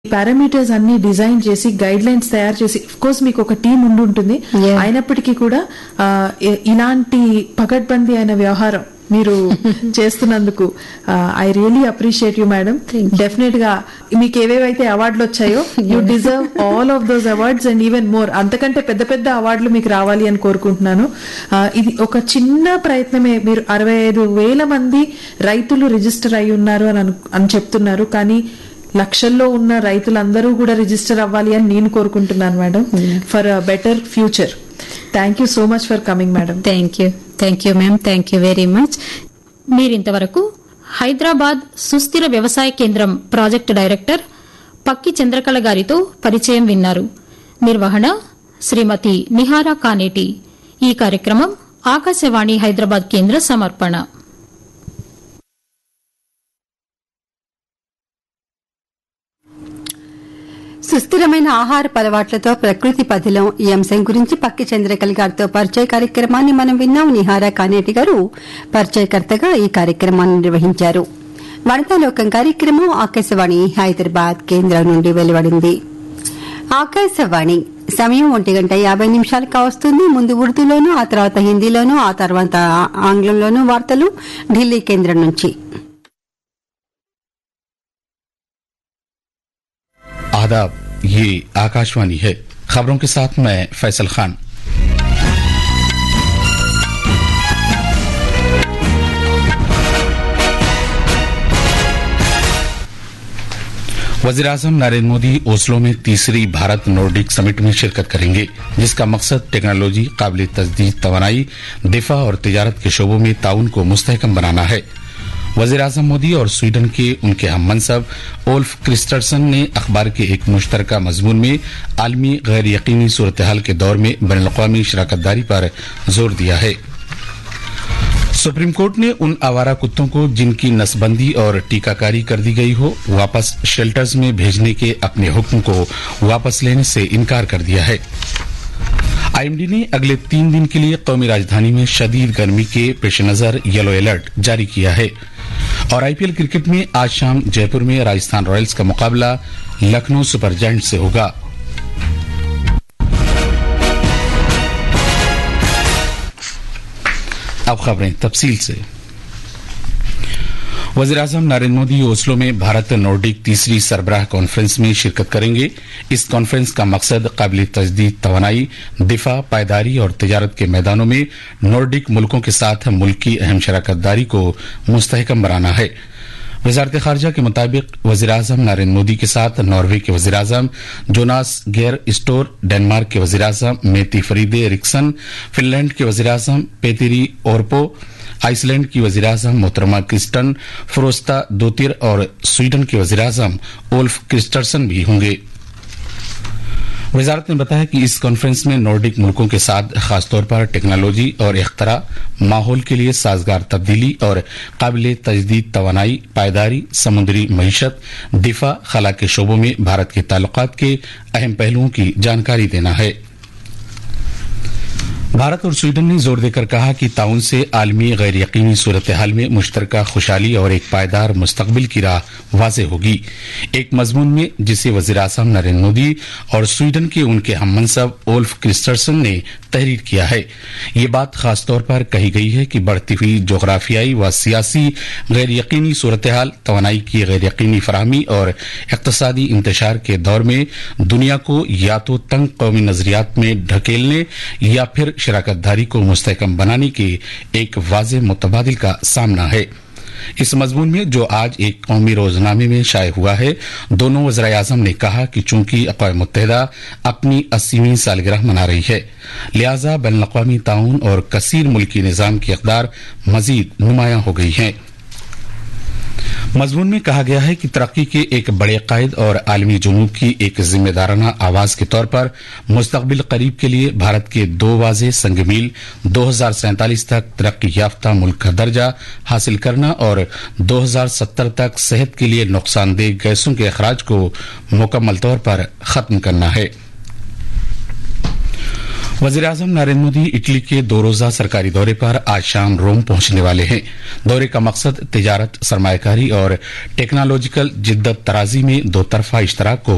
Parameters అన్ని design చేసి guide lines తయారు చేసి అఫ్ కోర్స్ మీకు ఒక టీం ఉంటుంది. అయినప్పటికీ కూడా ఇలాంటి పకడ్బందీ అయిన వ్యవహారం మీరు చేస్తున్నందుకు I really appreciate you madam. Definite గా మీకు ఏవేవైతే అవార్డులు వచ్చాయో you deserve all of those awards and even more. అంతకంటే పెద్ద పెద్ద అవార్డులు మీకు రావాలి అని కోరుకుంటున్నాను. ఇది ఒక చిన్న ప్రయత్నమే. మీరు 65,000 మంది రైతులు రిజిస్టర్ అయి ఉన్నారు అని చెప్తున్నారు. కానీ లక్షల్లో ఉన్న రైతులందరూ కూడా రిజిస్టర్ అవ్వాలి అని నేను కోరుకుంటున్నాను madam, for a better future. Thank you so much for coming madam. Thank you ma'am, thank you very much. మీరింతవరకు హైదరాబాద్ సుస్థిర వ్యవసాయ కేంద్రం ప్రాజెక్టు డైరెక్టర్ పక్కి చంద్రకళ గారితో పరిచయం విన్నారు. నిర్వహణ శ్రీమతి నిహారా కానేటి. ఈ కార్యక్రమం ఆకాశవాణి హైదరాబాద్ కేంద్ర సమర్పణ. సుస్థిరమైన ఆహారపు అలవాట్లతో ప్రకృతి పథిలో ఈ అంశం గురించి పక్కి చంద్రకళ గారితో పరిచయ కార్యక్రమాన్ని మనం విన్నాం. నిహారా కానేటి గారు పరిచయకర్తగా ఈ కార్యక్రమాన్ని నిర్వహించారు. వనితాలోకం కార్యక్రమం ఆకాశవాణి హైదరాబాద్ కేంద్రం నుండి వెలువడింది. ఆకాశవాణి సమయం 1:50 కావస్తుంది. ముందు ఉర్దూలోనూ, ఆ తర్వాత హిందీలోనూ, ఆ తర్వాత ఆంగ్లంలోనూ వార్తలు ఢిల్లీ కేంద్రం నుంచి. आदाब, ये आकाशवाणी है. खबरों के साथ मैं फैसल खान. वज़ीर-ए-आज़म नरेंद्र मोदी ओस्लो में तीसरी भारत नॉर्डिक समिट में शिरकत करेंगे, जिसका मकसद टेक्नोलॉजी, काबिल तजदीद तवानाई, दिफा और तिजारत के शोबों में ताउन को मुस्तहकम बनाना है. वज़ीर-ए-आज़म मोदी और स्वीडन के उनके हम मनसब ओल्फ क्रिस्टर्सन ने अखबार के एक मुश्तरका मजमून में आलमी गैर यकीनी सूरत हाल के दौर में बैनुल-अक़वामी शराकतदारी पर जोर दिया है. सुप्रीम कोर्ट ने उन आवारा कुत्तों को जिनकी नसबंदी और टीकाकारी कर दी गई हो, वापस शेल्टर्स में भेजने के अपने हुक्म को वापस लेने से इनकार कर दिया है. आईएमडी ने अगले 3 दिन के लिए कौमी राजधानी में शदीद गर्मी के पेश नजर येलो अलर्ट जारी किया है. और आईपीएल क्रिकेट में आज शाम जयपुर में राजस्थान रॉयल्स का मुकाबला लखनऊ सुपर जायंट्स से होगा. अब खबरें तफसील से. वज़ीर-ए-आज़म नरेंद्र मोदी ओस्लो में भारत नॉर्डिक तीसरी सरबराह कॉन्फ्रेंस में शिरकत करेंगे. इस कॉन्फ्रेंस का मकसद काबिल तजदीद तवानाई, दिफा, पायदारी और तिजारत के मैदानों में नॉर्डिक मुल्कों के साथ मुल्क की अहम शराकतदारी को मुस्तहकम बनाना है. वजारत खारजा के मुताबिक वज़ीर-ए-आज़म नरेंद्र मोदी के साथ नॉर्वे के वज़ीर-ए-आज़म जोनास गेर स्टोर, डेनमार्क के वज़ीर-ए-आज़म मेती फरीदे रिक्सन, फिनलैंड के वज़ीर-ए-आज़म पेतिरी ओरपो, आइसलैंड की वज़ीर-ए-आज़म मोहतरमा क्रिस्टन फ्रोस्ता दोतिर और स्वीडन के वज़ीर-ए-आज़म ओल्फ क्रिस्टर्सन भी होंगे. वजारत ने बताया कि इस कॉन्फ्रेंस में नॉर्डिक मुल्कों के साथ खासतौर पर टेक्नोलॉजी और इख्तरा, माहौल के लिए साजगार तब्दीली और काबिल तजदीद तवानाई, पायदारी, समुद्री मईशत, दिफा, खला के शोबों में भारत के ताल्लुकात के अहम पहलुओं की जानकारी देना है. भारत और स्वीडन ने जोर देकर कहा कि ताउन से आलमी गैर यकीनी सूरत हाल में मुश्तरका खुशहाली और एक पायदार मुस्तकबिल की राह वाज़े होगी. एक मजमून में जिसे वज़ीर-ए-आज़म नरेंद्र मोदी और स्वीडन के उनके हम मनसब ओल्फ क्रिस्टर्सन ने तहरीर किया है. ये बात खासतौर पर कही गई है कि बढ़ती हुई जोग्राफियाई व सियासी गैर यकीनी सूरत हाल, तवानाई की गैर यकीनी फराहमी और इक़्तिसादी इंतशार के दौर में दुनिया को या तो तंग कौमी नजरियात में ढकेलने या फिर शराकतदारी को मुस्तहकम बनाने के एक वाज़े मुतबादिल का सामना है. इस मजमून में जो आज एक कौमी रोजनामे में शाये हुआ है, दोनों वज़ीर-ए-आज़म ने कहा कि चूंकि अक़वाम मुत्तहिदा अपनी 80वीं सालगिरह मना रही है, लिहाजा बैनुल-अक़वामी ताउन और कसीर मुल्की निज़ाम की इक़दार मजीद नुमायां हो गई है. मजमून में कहा गया है कि तरक्की के एक बड़े कायद और आलमी जुनूब की एक जिम्मेदाराना आवाज के तौर पर मुस्तकबिल करीब के लिए भारत के 2 वाज़े संगमील 2047 तक तरक्की याफ्ता मुल्क का दर्जा हासिल करना और 2070 तक सेहत के लिए नुकसानदेह गैसों के अखराज को मुकम्मल तौर पर खत्म करना है. वज़ीर-ए-आज़म नरेंद्र मोदी इटली के 2 रोजा सरकारी दौरे पर आज शाम रोम पहुंचने वाले हैं. दौरे का मकसद तिजारत, सरमायाकारी और टेक्नोलॉजिकल जिद्दत तराजी में 2 तरफा इश्तराक को